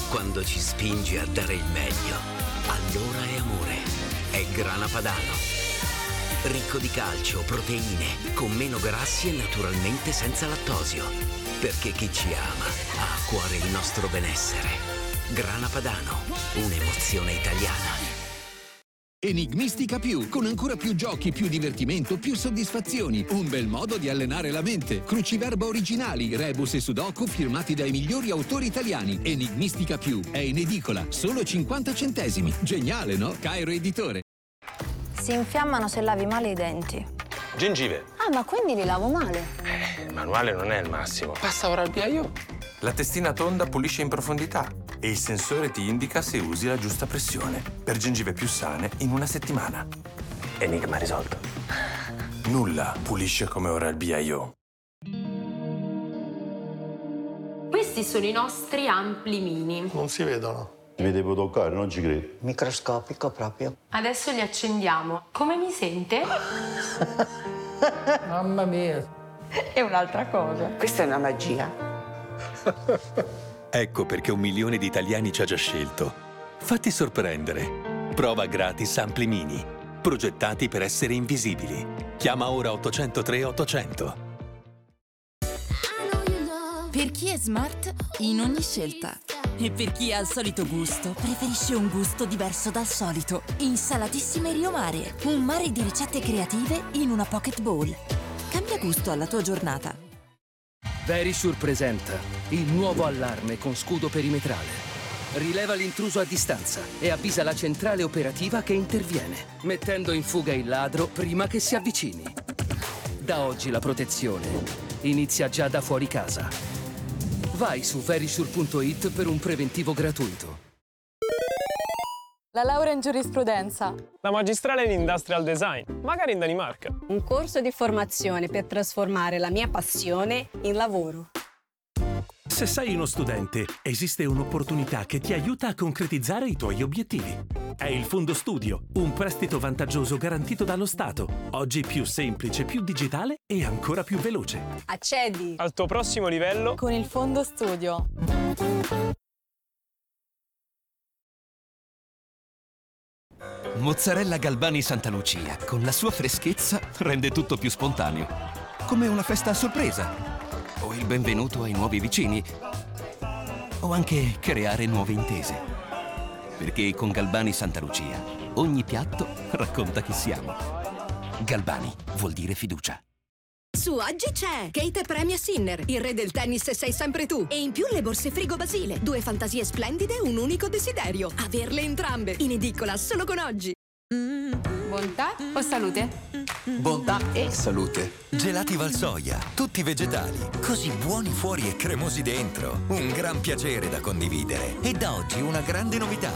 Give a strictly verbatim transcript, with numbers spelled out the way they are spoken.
Quando ci spingi a dare il meglio, allora è amore. È Grana Padano. Ricco di calcio, proteine, con meno grassi e naturalmente senza lattosio. Perché chi ci ama ha a cuore il nostro benessere. Grana Padano, un'emozione italiana. Enigmistica Più, con ancora più giochi, più divertimento, più soddisfazioni. Un bel modo di allenare la mente. Cruciverba originali, rebus e sudoku firmati dai migliori autori italiani. Enigmistica Più è in edicola, solo cinquanta centesimi. Geniale, no? Cairo Editore. Si infiammano se lavi male i denti. Gengive. Ah, ma quindi li lavo male? Eh, il manuale non è il massimo. Passa ora al Biaio. La testina tonda pulisce in profondità e il sensore ti indica se usi la giusta pressione per gengive più sane in una settimana. Enigma risolto. Nulla pulisce come ora il Biaio. Questi sono i nostri ampli mini. Non si vedono. Vi devo toccare, non ci credo. Microscopico proprio. Adesso li accendiamo. Come mi sente? Mamma mia. È un'altra cosa. Questa è una magia. Ecco perché un milione di italiani ci ha già scelto. Fatti sorprendere. Prova gratis Ampli Mini. Progettati per essere invisibili. Chiama ora ottocentotre ottocento. Per chi è smart, in ogni scelta. E per chi ha il solito gusto, preferisce un gusto diverso dal solito. Insalatissime Rio Mare. Un mare di ricette creative in una pocket bowl. Cambia gusto alla tua giornata. Verisure presenta il nuovo allarme con scudo perimetrale. Rileva l'intruso a distanza e avvisa la centrale operativa che interviene, mettendo in fuga il ladro prima che si avvicini. Da oggi la protezione inizia già da fuori casa. Vai su verisure punto it per un preventivo gratuito. La laurea in giurisprudenza. La magistrale in industrial design, magari in Danimarca. Un corso di formazione per trasformare la mia passione in lavoro. Se sei uno studente, esiste un'opportunità che ti aiuta a concretizzare i tuoi obiettivi. È il Fondo Studio, un prestito vantaggioso garantito dallo Stato. Oggi più semplice, più digitale e ancora più veloce. Accedi al tuo prossimo livello con il Fondo Studio. Mozzarella Galbani Santa Lucia, con la sua freschezza, rende tutto più spontaneo. Come una festa a sorpresa, o il benvenuto ai nuovi vicini, o anche creare nuove intese. Perché con Galbani Santa Lucia, ogni piatto racconta chi siamo. Galbani vuol dire fiducia. Su oggi c'è Kate Premia Sinner, il re del tennis sei sempre tu. E in più le borse Frigo Basile. Due fantasie splendide, un unico desiderio. Averle entrambe. In edicola solo con oggi. Mm. Bontà o salute? Bontà e salute. Gelati Valsoia, tutti vegetali. Così buoni fuori e cremosi dentro. Un gran piacere da condividere. E da oggi una grande novità.